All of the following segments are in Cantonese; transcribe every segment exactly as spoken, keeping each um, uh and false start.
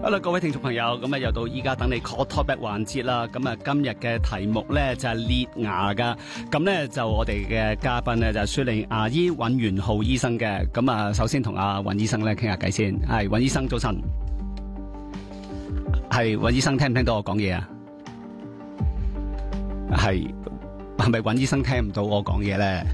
Hello， 各位聽眾朋友，咁啊又到依家等你 call topic 環節啦。咁啊今日嘅題目咧就係裂牙噶。咁咧就我哋嘅嘉賓咧就係雪梨牙醫尹元晧醫生嘅。咁啊首先同阿尹醫生咧傾下偈先。係尹醫生早晨。係尹醫生聽唔聽到我講嘢啊？係係咪尹醫生聽唔到我講嘢咧？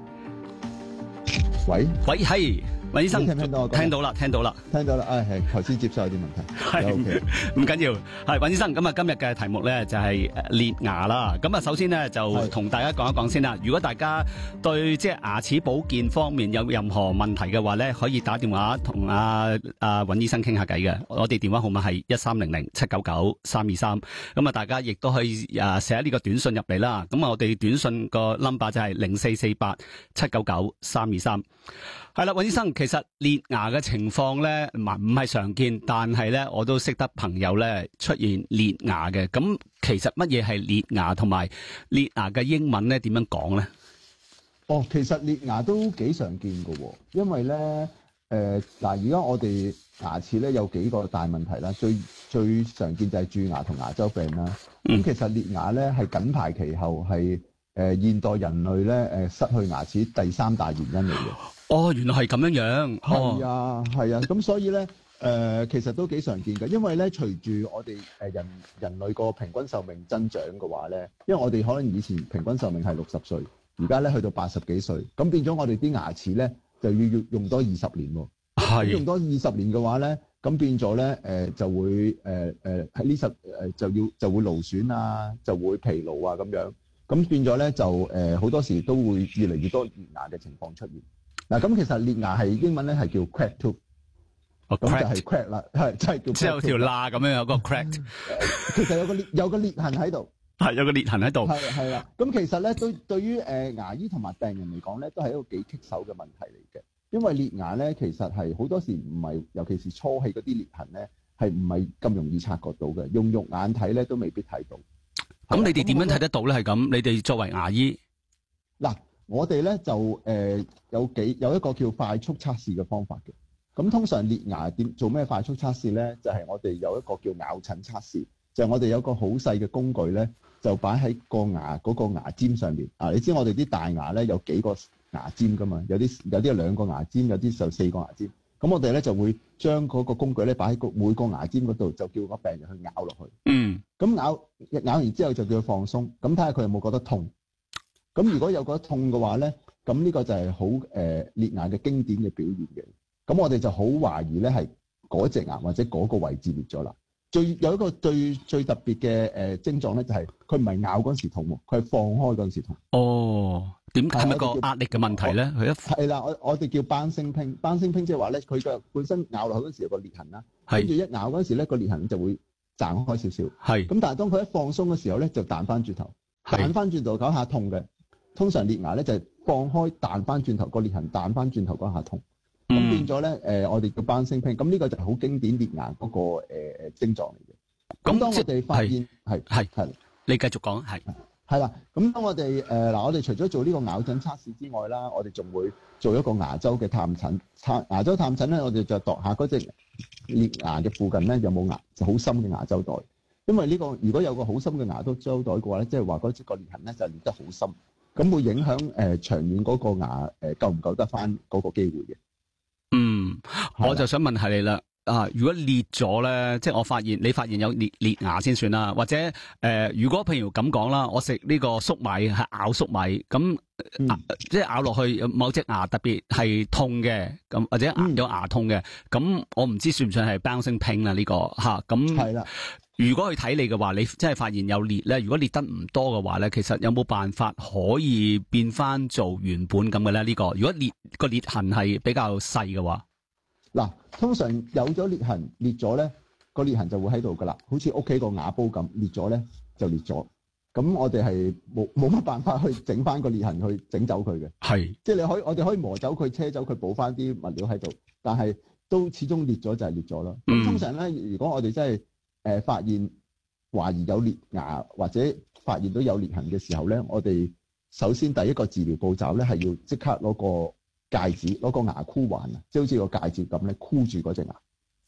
喂喂係。尹醫生聽唔聽到我講？ 聽到啦，聽到啦， 聽到啦。唉、哎，係頭先接收有啲問題， 係 ，OK， 唔緊要。係尹醫生，咁啊今日嘅題目咧就係誒裂牙啦。咁啊首先咧就同大家講一講先啦。如果大家對即係牙齒保健方面有任何問題嘅話咧，可以打電話同阿阿尹醫生傾下偈嘅。我哋電話號碼係一三零零七九九三二三。咁啊大家亦都可以誒寫呢個短信入嚟啦。咁啊我哋短信個 number 就係零四四八七九九三二三。係啦，尹醫生，其實裂牙嘅情況咧，唔唔係常見，但係咧，我都識得朋友咧出現裂牙嘅。咁其實乜嘢係裂牙，同埋裂牙嘅英文咧點樣講咧？ 哦，其實裂牙都幾常見㗎喎，因為咧，誒、呃、嗱，而家我哋牙齒咧有幾個大問題啦，最最常見就係蛀牙同牙周病啦。咁、嗯、其實裂牙咧係緊排其後係誒、呃、現代人類咧誒失去牙齒第三大原因嚟嘅。 哦，原來係咁樣樣。 係、哦、啊，係啊，咁所以咧，誒、呃，其實都幾常見嘅，因為咧，隨住我哋誒人人類個平均壽命增長嘅話咧，因為我哋可能以前平均壽命係六十歲，而家咧去到八十幾歲，咁變咗我哋啲牙齒咧就要要用多二十年喎。係。用多二十年嘅話咧，咁變咗咧，誒、呃、就會誒誒喺呢十誒就要就會勞損啊，就會疲勞啊咁樣，咁變咗咧就誒好、呃、多時都會越嚟越多裂牙嘅情況出現。嗱，咁其實裂牙係英文咧係叫 crack tooth，咁就係 crack 啦，係真係叫。即係有條罅咁樣有個 crack， 其實有個裂有個裂痕喺度， 係有個裂痕喺度。 係係啦，咁其實咧對對於誒牙醫同埋病人嚟講咧，都係一個幾棘手嘅問題嚟嘅，因為裂牙咧其實係好多時唔係，尤其是初期嗰啲裂痕咧係唔係咁容易察覺到嘅，用肉眼睇咧都未必睇到。 咁你哋點樣睇得到咧？係咁，你哋作為牙醫嗱。我哋咧就誒、呃、有幾有一個叫快速測試嘅方法嘅。咁通常裂牙點做咩快速測試咧？就係、是、我哋有一個叫咬診測試，就係、是、我哋有個好細嘅工具咧，就擺喺個牙嗰、那個牙尖上面。啊，你知我哋啲大牙咧有幾個牙尖噶嘛？有啲有啲係兩個牙尖，有啲就四個牙尖。咁我哋咧就會將嗰個工具咧擺喺個每個牙尖嗰度，就叫個病人去咬落去。嗯。咁咬咬完之後就叫佢放鬆，咁睇下佢有冇覺得痛。咁如果有覺得痛嘅話咧，咁呢個就係好誒裂牙嘅經典嘅表現嘅。咁我哋就好懷疑咧係嗰隻牙或者嗰個位置裂咗啦。最有一個最最特別嘅誒症狀咧，就係佢唔係咬嗰陣時痛喎，佢係放開嗰陣時痛。 哦，點係咪個壓力嘅問題咧？佢一係啦，我我哋叫 bouncing pain，bouncing pain 即係話咧，佢嘅本身咬落去嗰陣時有個裂痕啦，跟住一咬嗰陣時咧個裂痕就會彈開少少。係。咁但係當佢一放鬆嘅時候咧，就彈翻轉頭，彈翻轉頭搞下痛嘅。通常裂牙咧就係、是、放開彈翻轉頭個裂痕彈翻轉頭嗰下痛，咁、嗯、變咗咧誒我哋叫 bouncing pain，咁呢個就係好經典裂牙嗰、那個誒誒、呃、症狀嚟嘅。咁當我哋發現係係係，你繼續講係係啦。咁當我哋誒嗱，我哋除咗做呢個咬診測試之外啦，我哋仲會做一個牙周嘅探診。探牙周探診咧，我哋就度下嗰隻裂牙嘅附近咧有冇牙就好深嘅牙周袋，因為呢、這個如果有個好深嘅牙周袋嘅話咧，即係話嗰隻個裂痕咧就裂得好深。咁會影響誒、呃、長遠嗰個牙誒、呃、夠唔夠得翻嗰個機會嘅。 嗯，我就想問下你啦，啊，如果裂咗咧，即係我發現你發現有裂裂牙先算啦，或者誒、呃，如果譬如咁講啦，我食呢個粟米係咬粟米，咁、嗯啊、即係咬落去某隻牙特別係痛嘅，咁或者牙有牙痛嘅，咁、嗯、我唔知算唔算係 bouncing pain 啦呢個吓，咁係啦。如果去睇你嘅話，你真係發現有裂咧，如果裂得唔多嘅話咧，其實有冇辦法可以變翻做原本咁嘅咧？呢、這個如果裂個裂痕係比較細嘅話， 嗱，通常有咗裂痕裂咗咧，個裂痕就會喺度噶啦，好似屋企個瓦煲咁，裂咗咧就裂咗。咁我哋係冇冇乜辦法去整翻個裂痕去整走佢嘅，係即係你可以我哋可以磨走佢、車走佢、補翻啲物料喺度，但係都始終裂咗就係裂咗咯。咁、嗯、通常咧，如果我哋真係誒、呃、發現懷疑有裂牙或者發現到有裂痕嘅時候咧，我哋首先第一個治療步驟咧係要即刻攞個戒指攞個牙箍環啊，即係好似個戒指咁咧箍住嗰隻牙。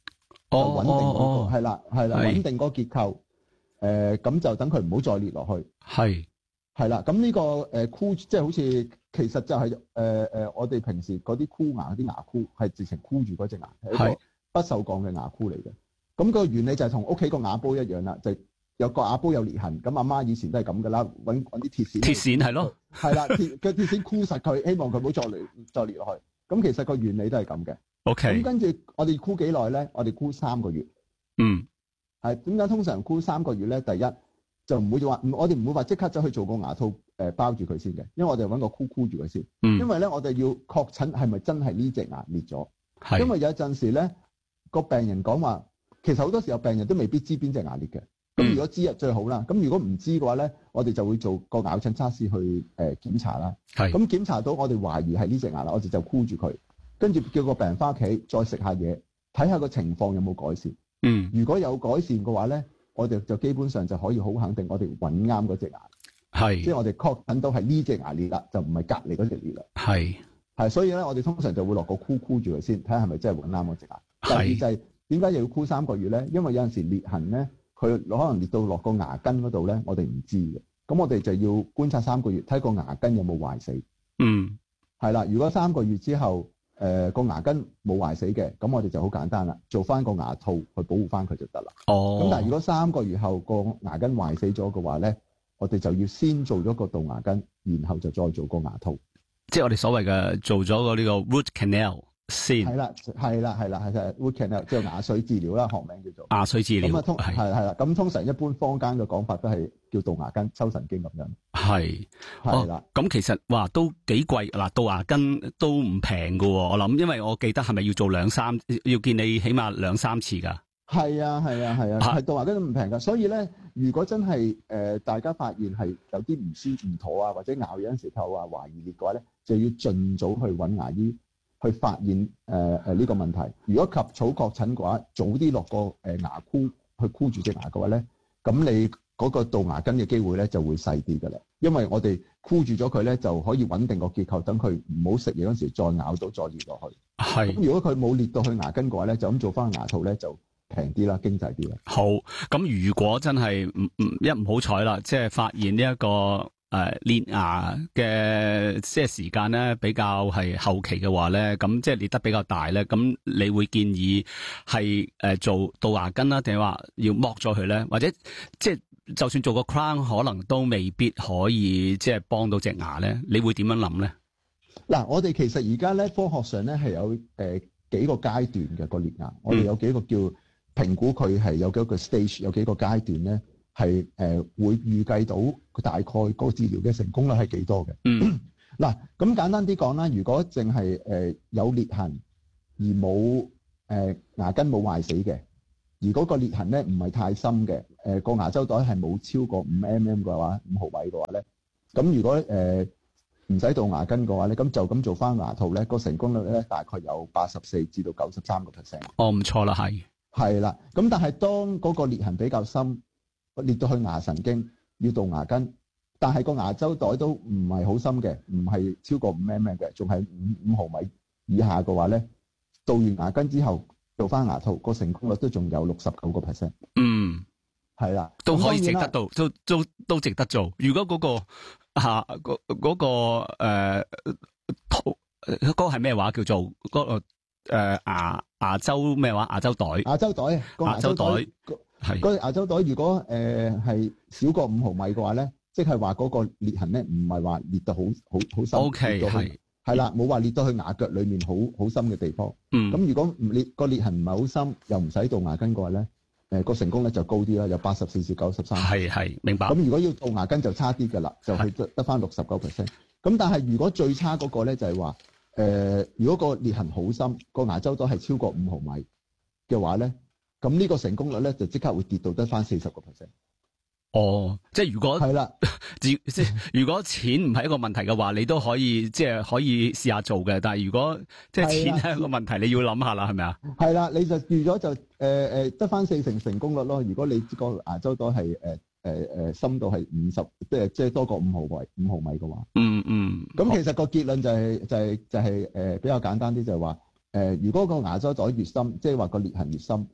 就穩定嗰、 哦個係啦係啦穩定嗰個結構。誒咁、呃、就等佢唔好再裂落去。 係係啦，咁呢、這個誒、呃、箍即係好似其實就係誒誒我哋平時嗰啲箍牙嗰啲牙箍係直情箍住嗰隻牙，係一個不鏽鋼嘅牙箍嚟嘅。咁、那個原理就係同屋企個瓦煲一樣啦，就有個瓦煲有裂痕，咁阿媽以前都係咁噶啦，揾揾啲鐵線。鐵線係咯， 係啦，鐵嘅鐵線箍實佢，希望佢唔好再裂再裂落去。咁其實個原理都係咁嘅。 OK。 咁跟住我哋箍幾耐咧？我哋箍三個月。 嗯。 係點解通常箍三個月咧？第一就唔會話，我哋唔會話即刻走去做個牙套誒、呃、包住佢先嘅，因為我哋揾個箍箍住佢先。嗯。因為咧，我哋要確診係咪真係呢隻牙裂咗？係。因為有陣時咧，個病人講話，其實好多時候病人都未必知邊隻牙裂嘅。咁、嗯、如果知啊最好啦。咁如果唔知嘅話咧，我哋就會做個咬診測試去誒、呃、檢查啦。係。咁檢查到我哋懷疑係呢隻牙啦，我哋就箍住佢，跟住叫個病人翻屋企再食下嘢，睇下個情況有冇改善。嗯，如果有改善嘅話咧，我哋就基本上就可以好肯定，我哋揾啱嗰隻牙，係，即係我哋確診到係呢隻牙裂啦，就唔係隔離嗰隻裂啦。係，係，所以咧，我哋通常就會落個箍箍住佢先，睇下係咪真係揾啱嗰隻牙。第二就係點解又要箍三個月咧？因為有陣時裂痕咧，佢可能裂到落個牙根嗰度咧，我哋唔知嘅。咁我哋就要觀察三個月，睇個牙根有冇壞死。嗯，係啦，如果三個月之後，誒、呃、個牙根冇壞死嘅，咁我哋就好簡單啦，做翻個牙套去保護翻佢就得啦。哦。咁但係如果三個月後個牙根壞死咗嘅話咧，我哋就要先做咗個杜牙根，然後就再做個牙套。 即係我哋所謂嘅做咗個呢個 root canal 先。係啦， 係啦，係啦，係就係 root canal，即係牙髓治療啦，學名叫做。牙髓治療。咁啊通係係啦，咁通常一般坊間嘅講法都係叫杜牙根抽神經咁樣。係。係啦。咁、哦、其實哇都幾貴嗱，杜牙根都唔平噶，我諗，因為我記得係咪要做兩三，要見你起碼兩三次噶。係啊係啊係啊，係杜牙根都唔平噶，所以咧，如果真係誒、呃、大家發現係有啲唔舒唔妥啊，或者咬有陣時候啊懷疑裂嘅話咧，就要盡早去揾牙醫去發現誒誒呢個問題。如果及早確診嘅話，早啲落個誒、呃、牙箍去箍住隻牙嘅話咧，咁你嗰個杜牙根嘅機會咧就會細啲噶啦。因為我哋箍住咗佢咧，就可以穩定個結構，等佢唔好食嘢嗰時再咬到再裂落去。係。咁如果佢冇裂到去牙根嘅話咧，就咁做翻牙套咧就平啲啦，經濟啲啦。好，咁如果真係唔唔一唔好彩啦，即係發現呢、這、一個誒裂、呃、牙嘅即係時間咧比較係後期嘅話咧，咁即係裂得比較大咧，咁你會建議係誒、呃、做杜牙根啦，定係話要剝咗佢咧？或者即係就算做個 crown，可能都未必可以即係幫到隻牙咧？你會點樣諗咧？嗱，我哋其實而家咧科學上咧係有誒、呃、幾個階段嘅個裂牙，我哋有幾個叫。評估佢係有幾個 stage，有幾個階段咧，係誒、呃、會預計到佢大概個治療嘅成功率係幾多嘅。嗯，嗱咁簡單啲講啦，如果淨係誒有裂痕而冇誒、呃、牙根冇壞死嘅，而嗰個裂痕咧唔係太深嘅，誒、呃、個牙周袋係冇超過五 mm 嘅話，五毫米嘅話咧，咁如果誒唔使到牙根嘅話咧，咁就咁做翻牙套咧，個成功率咧大概有八十四至到九十三個 percent。哦，唔錯啦，係。係啦，咁但係當嗰個裂痕比較深，裂到去牙神經，要杜牙根，但係個牙周袋都唔係好深嘅，唔係超過五 mm 嘅，仲係五五毫米以下嘅話咧，杜完牙根之後做翻牙套，個成功率都仲有六十九個 percent。嗯，係啦，都可以值得到，都都都值得做。如果嗰、嗰個吓嗰嗰個誒套嗰個係咩話叫做嗰、嗰個？誒、呃，牙牙周咩話？牙周袋，牙周袋，個牙周袋係個牙周袋。如果誒係、呃、少過五毫米嘅話咧，即係話嗰個裂痕咧唔係話裂到好好好深。O K 係係啦，冇話裂到去牙腳裏面好好深嘅地方。嗯，咁如果唔裂個裂痕唔係好深，又唔使杜牙根嘅話咧，誒、呃、個成功率就高啲啦，有八十四至九十三。係係明白。咁如果要杜牙根就差啲噶啦，就係得得翻六十九 percent。咁但係如果最差嗰個咧就係話。誒、呃，如果個裂痕好深，個牙周袋係超過五毫米嘅話咧，咁呢個成功率咧就即刻會跌到得翻四十個 percent。哦，即係如果係啦，即係如果錢唔係一個問題嘅話，你都可以即係可以試下做嘅。但係如果即係錢係一個問題，你要諗下啦，係咪啊？係啦，你就預咗就誒誒得翻四成成功率咯。如果你個牙周袋係誒誒誒深度係五十，即係即係多過五毫米五毫米嘅話，嗯嗯。咁其實個結論就係、是、就係、是、就係、是、誒、呃、比較簡單啲，就係話誒如果個牙周袋越深，即係話個裂痕越深，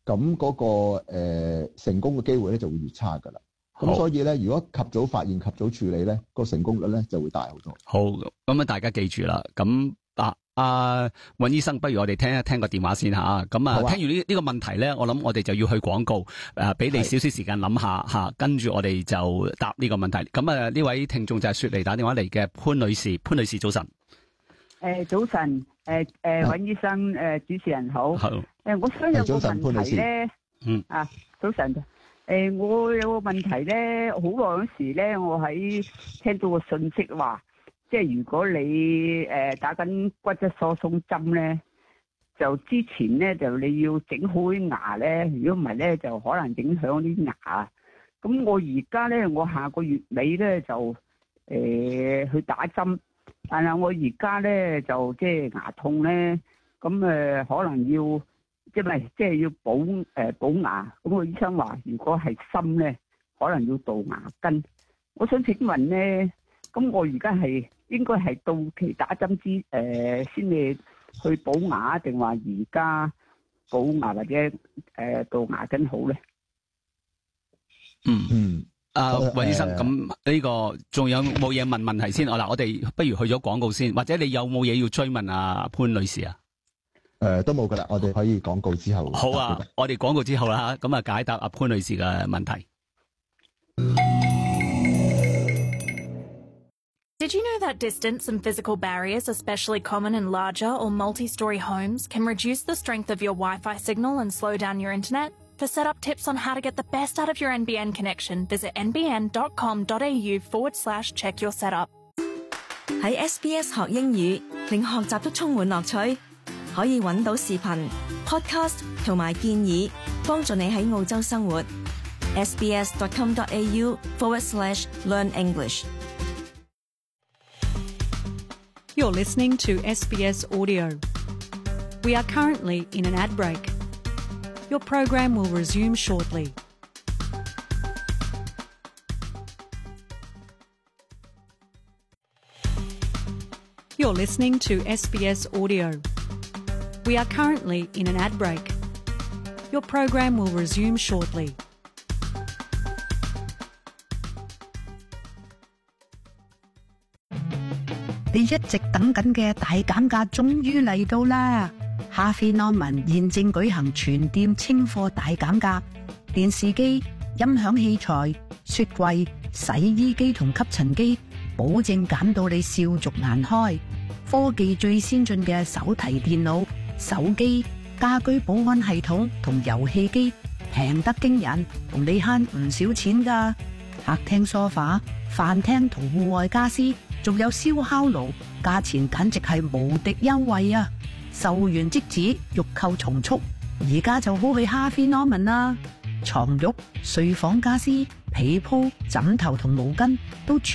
咁嗰、那個、呃、成功嘅機會咧就會越差㗎啦。咁所以咧，如果及早發現、及早處理咧，個成功率咧就會大好多。 好，咁啊，大家記住啦。咁啊，阿尹醫生，不如我哋聽一聽個電話先吓。咁啊，啊聽完呢呢個問題咧，我諗我哋就要去廣告，誒，俾你少少時間諗下吓，跟住我哋就答呢個問題。咁啊，呢位聽眾就係雪梨打電話嚟嘅潘女士，潘女士早晨。 誒，早晨，誒誒，尹醫生，誒，主持人好。好。誒，我想有個問題咧，嗯，啊，早晨。誒、呃，我有個問題咧，好耐嗰時咧，我喺聽到個信息話，即係如果你誒、呃、打緊骨質疏鬆針咧，就之前咧就你要整好啲牙咧，如果唔係咧就可能影響啲牙。咁我而家咧，我下個月尾咧就誒、呃、去打針，但係我而家咧就即係牙痛咧，咁誒、呃、可能要。即係即係要補誒、呃、補牙，咁個醫生話如果係深咧，可能要杜牙根。我想請問咧，咁我而家係應該係到期打針之誒先至去補牙，定話而家補牙或者誒、呃、杜牙根好咧？ 嗯嗯，阿、呃、尹醫生，咁呢個仲有冇嘢問問題先？我嗱，我哋不如去咗廣告先，或者你有冇嘢要追問啊潘女士啊？ 誒、呃，都冇噶啦，我哋可以廣告之後。 好啊，我哋廣告之後啦，咁啊解答阿潘女士嘅問題。 Did you know that distance and physical barriers, especially common in larger or multi-story homes, can reduce the strength of your Wi-Fi signal and slow down your internet? For setup tips on how to get the best out of your N B N connection, visit nbn.com.au forward slash check your setup. 喺 S B S 學英語，令學習都充滿樂趣。可以揾到視頻、podcast 同埋建議，幫助你喺澳洲生活。sbs.com.au forward slash learn English. You're listening to S B S Audio. We are currently in an ad break. Your program will resume shortly. You're listening to S B S Audio.We are currently in an ad break. Your program will resume shortly. 你一直等緊嘅大減價終於嚟到啦！哈菲諾文現正舉行全店清貨大減價，電視機、音響器材、雪櫃、洗衣機同吸塵機，保證減到你笑逐顏開。科技最先進嘅手提電腦、手機、家居保安系統同遊戲機平得驚人，同你慳唔少錢㗎。客廳梳化、飯廳同戶外家私，仲有燒烤爐，價錢簡直係無敵優惠啊！售完即止，欲購從速，而家就好去哈菲諾文啦！床褥、睡房家私、被鋪、枕頭同毛巾都全